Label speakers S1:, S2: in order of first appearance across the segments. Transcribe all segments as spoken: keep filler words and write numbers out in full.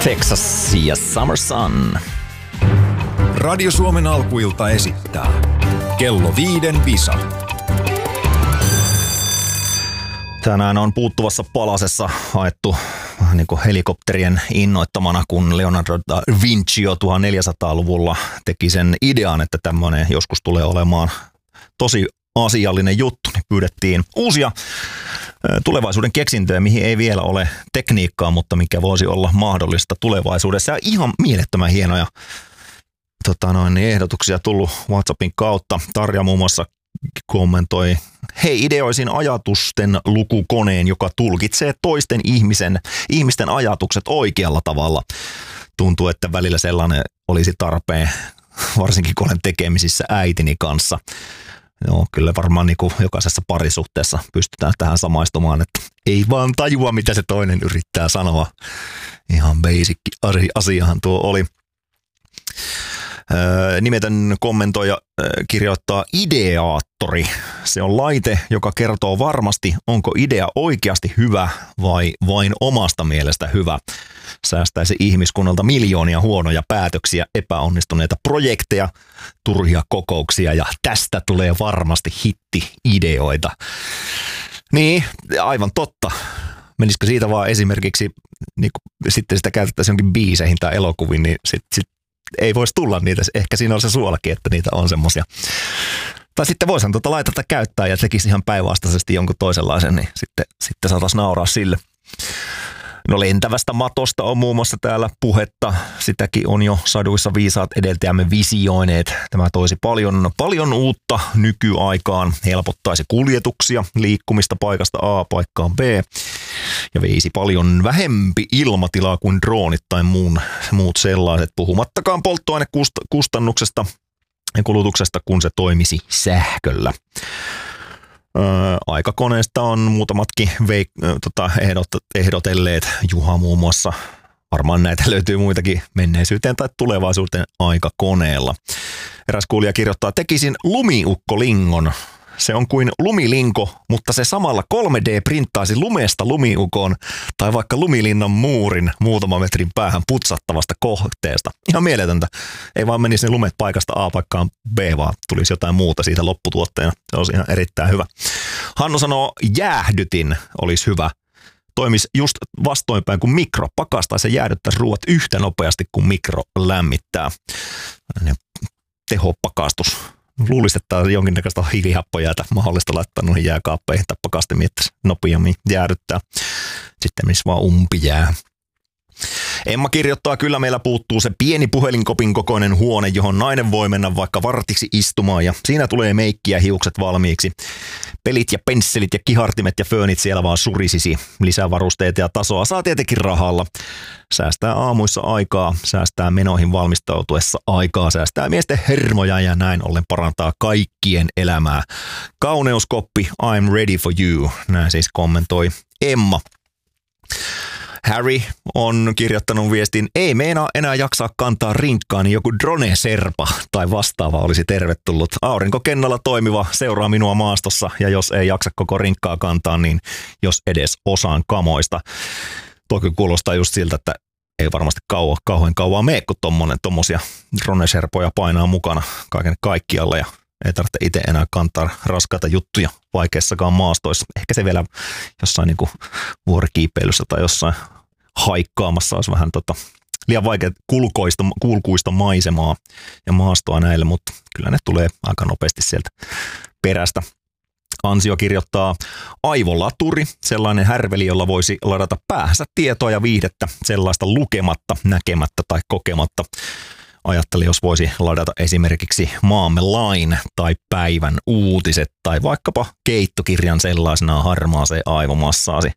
S1: Texas ja Summer Sun.
S2: Radio Suomen alkuilta esittää Kello viiden visa.
S1: Tänään on puuttuvassa palasessa haettu niin kuin helikopterien innoittamana, kun Leonardo da Vinci jo tuhatneljäsataaluvulla teki sen idean, että tämmöinen joskus tulee olemaan tosi asiallinen juttu, niin pyydettiin uusia tulevaisuuden keksintöjä, mihin ei vielä ole tekniikkaa, mutta mikä voisi olla mahdollista tulevaisuudessa. Ja ihan mielettömän hienoja tota noin, ehdotuksia tullut WhatsAppin kautta. Tarja muun muassa kommentoi: hei, ideoisin ajatusten lukukoneen, joka tulkitsee toisten ihmisen, ihmisten ajatukset oikealla tavalla. Tuntuu, että välillä sellainen olisi tarpeen, varsinkin kun olen tekemisissä äitini kanssa. Joo, kyllä varmaan niin kuin jokaisessa parisuhteessa pystytään tähän samaistumaan, että ei vaan tajua, mitä se toinen yrittää sanoa. Ihan basic asiahan tuo oli. Öö, nimetön kommentoija öö, kirjoittaa ideaattori. Se on laite, joka kertoo varmasti, onko idea oikeasti hyvä vai vain omasta mielestä hyvä. Säästäisi ihmiskunnalta miljoonia huonoja päätöksiä, epäonnistuneita projekteja, turhia kokouksia ja tästä tulee varmasti hitti-ideoita. Niin, aivan totta. Menisikö siitä vaan esimerkiksi, niin kun sitten sitä käytettäisiin jonkin biiseihin tai elokuviin, niin sitten sit ei voisi tulla niitä. Ehkä siinä on se suolakin, että niitä on semmoisia. Tai sitten voisihan tuota laitetta käyttää ja tekisi ihan päinvastaisesti jonkun toisenlaisen, niin sitten, sitten saataisiin nauraa sille. No, lentävästä matosta on muun muassa täällä puhetta. Sitäkin on jo saduissa viisaat edeltäjämme visioineet. Tämä toisi paljon, paljon uutta nykyaikaan, helpottaisi kuljetuksia, liikkumista paikasta A paikkaan B ja veisi paljon vähempi ilmatilaa kuin droonit tai muun, muut sellaiset, puhumattakaan polttoainekustannuksesta ja kulutuksesta, kun se toimisi sähköllä. Öö, aikakoneesta on muutamatkin veik- tota, ehdot, ehdotelleet, Juha muun muassa. Varmaan näitä löytyy muitakin menneisyyteen tai tulevaisuuteen aikakoneella. Eräs kuulija kirjoittaa: tekisin lumiukkolingon. Se on kuin lumilinko, mutta se samalla kolme D-printtaisi lumesta lumiukon tai vaikka lumilinnan muurin muutaman metrin päähän putsattavasta kohteesta. Ihan mieletöntä. Ei vaan menisi ne lumet paikasta A paikkaan B, vaan tulisi jotain muuta siitä lopputuotteena. Se olisi ihan erittäin hyvä. Hannu sanoo, jäähdytin olisi hyvä. Toimisi just vastoinpäin kuin mikro. Pakastaisi ja jäädyttäisi ruoat yhtä nopeasti kuin mikro lämmittää. Tehopakastus. Luulisin, että on jonkinnäköistä hiilihappojäätä mahdollista laittaa noihin jääkaappeihin tai pakastimiin, että nopeammin jäädyttää. Sitten missä vaan umpi jää. Emma kirjoittaa: kyllä meillä puuttuu se pieni puhelinkopin kokoinen huone, johon nainen voi mennä vaikka vartiksi istumaan ja siinä tulee meikki ja hiukset valmiiksi. Pelit ja pensselit ja kihartimet ja föönit siellä vaan surisisi. Lisävarusteita ja tasoa saa tietenkin rahalla. Säästää aamuissa aikaa, säästää menoihin valmistautuessa aikaa, säästää miesten hermoja ja näin ollen parantaa kaikkien elämää. Kauneuskoppi, I'm ready for you. Näin siis kommentoi Emma. Harry on kirjoittanut viestin: ei meinaa enää jaksaa kantaa rinkkaa, niin joku drone-serpa tai vastaava olisi tervetullut. Aurinkokennalla toimiva seuraa minua maastossa ja jos ei jaksa koko rinkkaa kantaa, niin jos edes osaan kamoista. Toki kuulostaa just siltä, että ei varmasti kauan, kauhean kauan mene, kun tommonen, tommosia drone-serpoja painaa mukana kaiken kaikkialle ja ei tarvitse itse enää kantaa raskaita juttuja vaikeissakaan maastoissa. Ehkä se vielä jossain niin kuin vuorikiipeilyssä tai jossain haikkaamassa olisi vähän tota, liian vaikea kulkoista, kulkuista maisemaa ja maastoa näille, mutta kyllä ne tulee aika nopeasti sieltä perästä. Ansio kirjoittaa: aivolaturi, sellainen härveli, jolla voisi ladata päähänsä tietoa ja viihdettä, sellaista lukematta, näkemättä tai kokematta. Ajattelin, jos voisi ladata esimerkiksi Maamme lain tai päivän uutiset tai vaikkapa keittokirjan sellaisenaan harmaaseen aivomassaasi.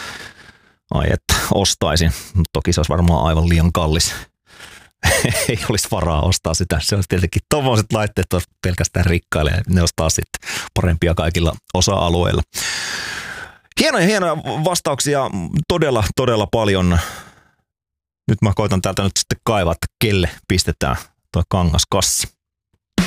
S1: Ai että, ostaisin. Toki se olisi varmaan aivan liian kallis. Ei olisi varaa ostaa sitä. Se olisi tietenkin tommoiset laitteet olisi pelkästään rikkaille ja ne olisi taas sitten parempia kaikilla osa-alueilla. Hienoja, hienoja vastauksia. Todella, todella paljon. Nyt mä koitan täältä nyt sitten kaivaa, että kelle pistetään tuo kangaskassi.